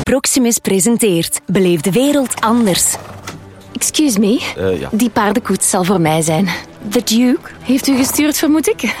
Proximus presenteert Beleef de wereld anders. Excuse me, Ja. die paardenkoets zal voor mij zijn. The Duke heeft u gestuurd, vermoed ik?